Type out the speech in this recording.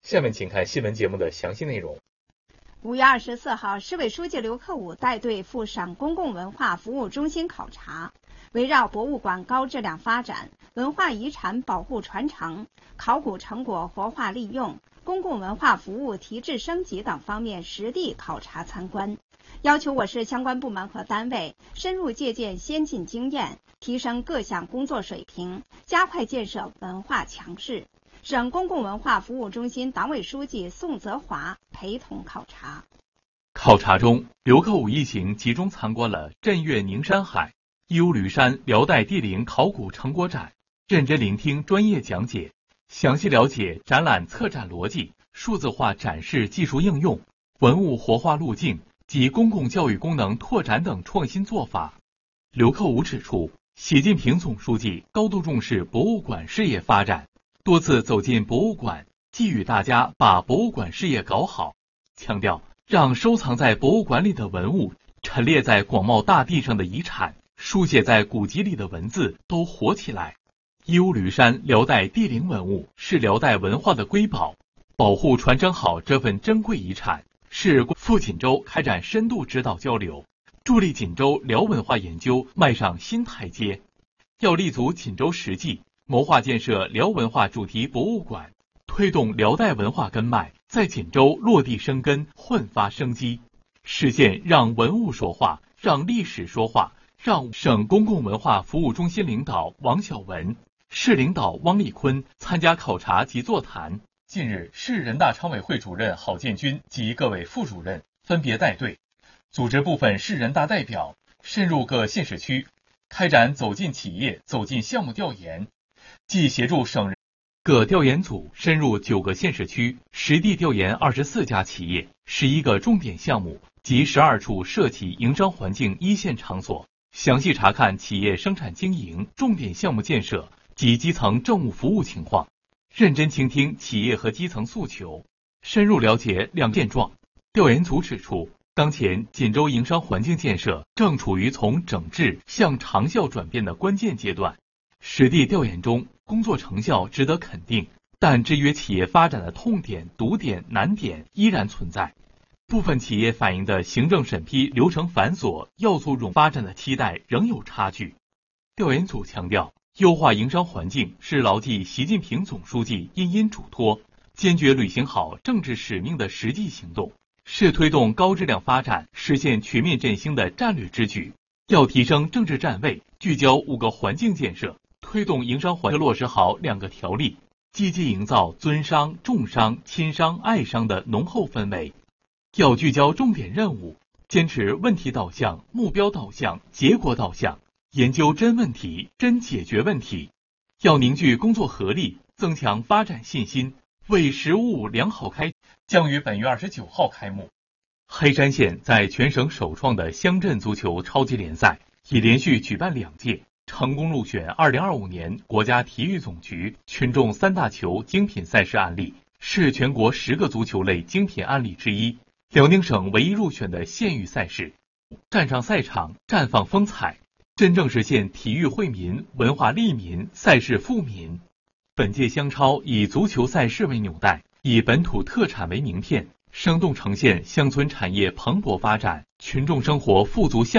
下面请看新闻节目的详细内容。 5月24号，市委书记刘克武带队赴省公共文化服务中心考察，围绕博物馆高质量发展、文化遗产保护传承、考古成果活化利用、公共文化服务提质升级等方面实地考察参观，要求我市相关部门和单位深入借鉴先进经验，提升各项工作水平，加快建设文化强市。省公共文化服务中心党委书记宋泽华陪同考察。 考察中，刘克武一行集中参观了镇岳宁山海、义乌吕山辽代帝陵考古成果展，认真聆听专业讲解，详细了解展览策展逻辑、数字化展示技术应用、文物活化路径及公共教育功能拓展等创新做法。刘克武指出，习近平总书记高度重视博物馆事业发展，多次走进博物馆，寄语大家把博物馆事业搞好，强调让收藏在博物馆里的文物、陈列在广袤大地上的遗产、书写在古籍里的文字都活起来。义乌吕山辽代帝陵文物是辽代文化的瑰宝，保护传承好这份珍贵遗产，是赴锦州开展深度指导交流，助力锦州辽文化研究迈上新台阶。要立足锦州实际，谋划建设辽文化主题博物馆，推动辽代文化根脉在锦州落地生根、焕发生机，实现让文物说话、让历史说话。让省公共文化服务中心领导王晓文、市领导汪立坤参加考察及座谈。 近日，市人大常委会主任郝建军及各位副主任分别带队，组织部分市人大代表深入各县市区，开展走进企业、走进项目调研，既协助省各调研组深入9个县市区，实地调研24家企业、11个重点项目及12处涉企营商环境一线场所，详细查看企业生产经营、重点项目建设及基层政务服务情况，认真倾听企业和基层诉求，深入了解两现状。调研组指出，当前锦州营商环境建设正处于从整治向长效转变的关键阶段。实地调研中，工作成效值得肯定，但制约企业发展的痛点、堵点、难点依然存在。部分企业反映的行政审批流程繁琐、要素冗发展的期待仍有差距。调研组强调，优化营商环境是牢记习近平总书记殷殷嘱托、坚决履行好政治使命的实际行动，是推动高质量发展、实现全面振兴的战略之举。要提升政治站位，聚焦5个环境建设，推动营商环境落实好2个条例，积极营造尊商、重商、亲商、爱商的浓厚氛围。要聚焦重点任务，坚持问题导向、目标导向、结果导向，研究真问题、真解决问题。要凝聚工作合力，增强发展信心，为实务良好开将于本月29号开幕。 黑山县在全省首创的乡镇足球超级联赛已连续举办2届，成功入选2025年国家体育总局群众3大球精品赛事案例，是全国10个足球类精品案例之一，辽宁省唯一入选的县域赛事。站上赛场，绽放风采，真正实现体育惠民、文化利民、赛事富民。本届乡超以足球赛事为纽带，以本土特产为名片，生动呈现乡村产业蓬勃发展、群众生活富足向